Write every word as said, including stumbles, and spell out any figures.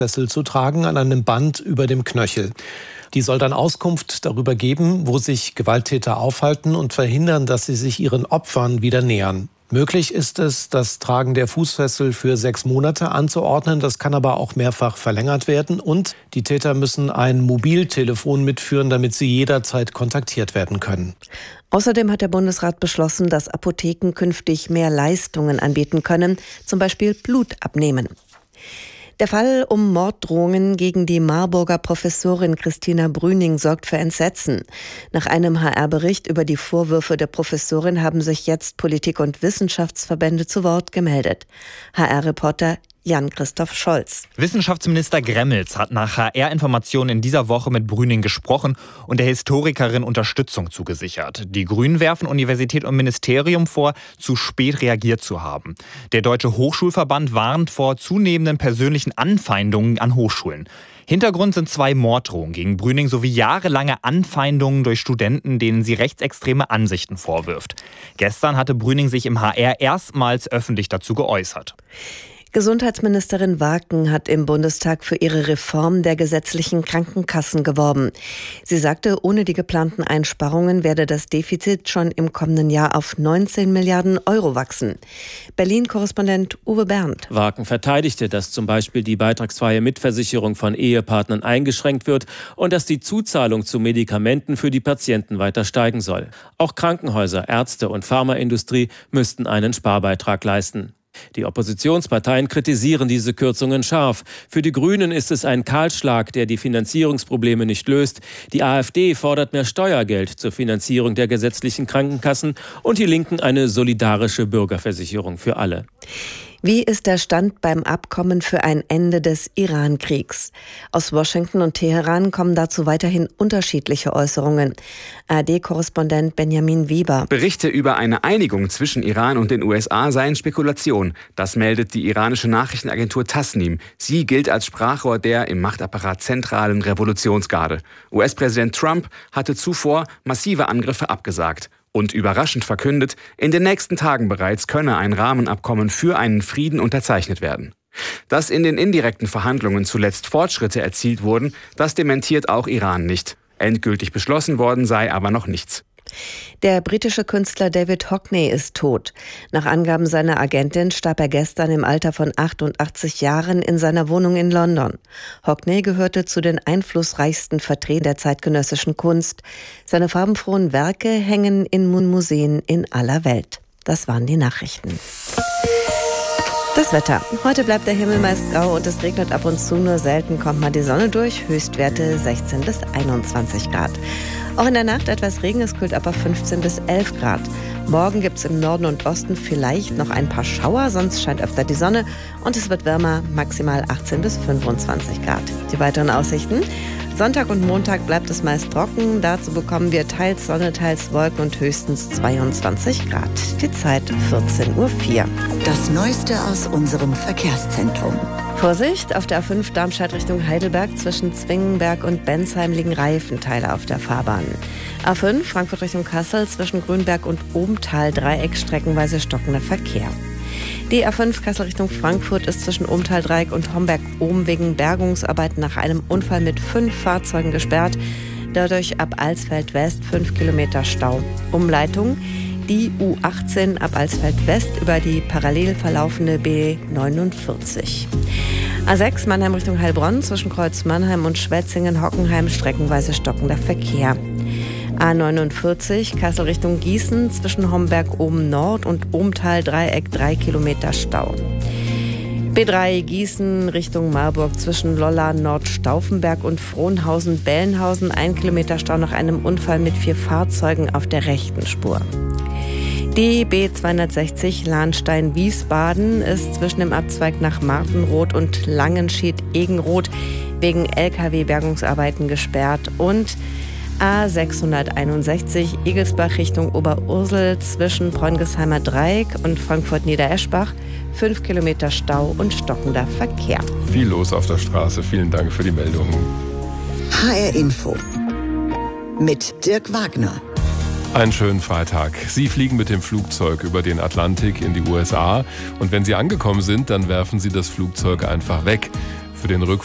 Fußfessel zu tragen an einem Band über dem Knöchel. Die soll dann Auskunft darüber geben, wo sich Gewalttäter aufhalten und verhindern, dass sie sich ihren Opfern wieder nähern. Möglich ist es, das Tragen der Fußfessel für sechs Monate anzuordnen. Das kann aber auch mehrfach verlängert werden. Und die Täter müssen ein Mobiltelefon mitführen, damit sie jederzeit kontaktiert werden können. Außerdem hat der Bundesrat beschlossen, dass Apotheken künftig mehr Leistungen anbieten können, zum Beispiel Blut abnehmen. Der Fall um Morddrohungen gegen die Marburger Professorin Christina Brüning sorgt für Entsetzen. Nach einem H R-Bericht über die Vorwürfe der Professorin haben sich jetzt Politik- und Wissenschaftsverbände zu Wort gemeldet. H R-Reporter Jan-Christoph Scholz. Wissenschaftsminister Gremmels hat nach H R-Informationen in dieser Woche mit Brüning gesprochen und der Historikerin Unterstützung zugesichert. Die Grünen werfen Universität und Ministerium vor, zu spät reagiert zu haben. Der Deutsche Hochschulverband warnt vor zunehmenden persönlichen Anfeindungen an Hochschulen. Hintergrund sind zwei Morddrohungen gegen Brüning sowie jahrelange Anfeindungen durch Studenten, denen sie rechtsextreme Ansichten vorwirft. Gestern hatte Brüning sich im H R erstmals öffentlich dazu geäußert. Gesundheitsministerin Waken hat im Bundestag für ihre Reform der gesetzlichen Krankenkassen geworben. Sie sagte, ohne die geplanten Einsparungen werde das Defizit schon im kommenden Jahr auf neunzehn Milliarden Euro wachsen. Berlin-Korrespondent Uwe Berndt. Waken verteidigte, dass zum Beispiel die beitragsfreie Mitversicherung von Ehepartnern eingeschränkt wird und dass die Zuzahlung zu Medikamenten für die Patienten weiter steigen soll. Auch Krankenhäuser, Ärzte und Pharmaindustrie müssten einen Sparbeitrag leisten. Die Oppositionsparteien kritisieren diese Kürzungen scharf. Für die Grünen ist es ein Kahlschlag, der die Finanzierungsprobleme nicht löst. Die AfD fordert mehr Steuergeld zur Finanzierung der gesetzlichen Krankenkassen und die Linken eine solidarische Bürgerversicherung für alle. Wie ist der Stand beim Abkommen für ein Ende des Iran-Kriegs? Aus Washington und Teheran kommen dazu weiterhin unterschiedliche Äußerungen. A R D-Korrespondent Benjamin Weber. Berichte über eine Einigung zwischen Iran und den U S A seien Spekulation. Das meldet die iranische Nachrichtenagentur Tasnim. Sie gilt als Sprachrohr der im Machtapparat zentralen Revolutionsgarde. U S-Präsident Trump hatte zuvor massive Angriffe abgesagt. Und überraschend verkündet, in den nächsten Tagen bereits könne ein Rahmenabkommen für einen Frieden unterzeichnet werden. Dass in den indirekten Verhandlungen zuletzt Fortschritte erzielt wurden, das dementiert auch Iran nicht. Endgültig beschlossen worden sei aber noch nichts. Der britische Künstler David Hockney ist tot. Nach Angaben seiner Agentin starb er gestern im Alter von achtundachtzig Jahren in seiner Wohnung in London. Hockney gehörte zu den einflussreichsten Vertretern der zeitgenössischen Kunst. Seine farbenfrohen Werke hängen in Museen in aller Welt. Das waren die Nachrichten. Das Wetter. Heute bleibt der Himmel meist grau und es regnet ab und zu, nur selten kommt mal die Sonne durch. Höchstwerte sechzehn bis einundzwanzig Grad. Auch in der Nacht etwas Regen, es kühlt ab auf fünfzehn bis elf Grad. Morgen gibt es im Norden und Osten vielleicht noch ein paar Schauer, sonst scheint öfter die Sonne und es wird wärmer, maximal achtzehn bis fünfundzwanzig Grad. Die weiteren Aussichten. Sonntag und Montag bleibt es meist trocken. Dazu bekommen wir teils Sonne, teils Wolken und höchstens zweiundzwanzig Grad. Die Zeit vierzehn Uhr vier. Das Neueste aus unserem Verkehrszentrum. Vorsicht, auf der A fünf Darmstadt Richtung Heidelberg zwischen Zwingenberg und Bensheim liegen Reifenteile auf der Fahrbahn. A fünf Frankfurt Richtung Kassel zwischen Grünberg und Obenthal Dreieck streckenweise stockender Verkehr. Die A fünf Kassel Richtung Frankfurt ist zwischen Obenthal-Dreieck und Homberg-Ohm wegen Bergungsarbeiten nach einem Unfall mit fünf Fahrzeugen gesperrt. Dadurch ab Alsfeld West fünf Kilometer Stau. Umleitung die U achtzehn ab Alsfeld West über die parallel verlaufende B neunundvierzig. A sechs Mannheim Richtung Heilbronn zwischen Kreuz Mannheim und Schwetzingen-Hockenheim streckenweise stockender Verkehr. A neunundvierzig Kassel Richtung Gießen zwischen Homberg-Oben Nord und Obenthal-Dreieck drei Kilometer Stau. B drei Gießen Richtung Marburg zwischen Lolla Nord-Stauffenberg und Frohnhausen-Bellenhausen ein Kilometer Stau nach einem Unfall mit vier Fahrzeugen auf der rechten Spur. Die B zweihundertsechzig Lahnstein-Wiesbaden ist zwischen dem Abzweig nach Martenroth und Langenschied-Egenroth wegen L K W-Bergungsarbeiten gesperrt und A sechshunderteinundsechzig Igelsbach Richtung Oberursel zwischen Bräungesheimer Dreieck und Frankfurt-Niedereschbach fünf Kilometer Stau und stockender Verkehr. Viel los auf der Straße. Vielen Dank für die Meldungen. H R Info mit Dirk Wagner. Einen schönen Freitag. Sie fliegen mit dem Flugzeug über den Atlantik in die U S A und wenn Sie angekommen sind, dann werfen Sie das Flugzeug einfach weg. Für den Rückflug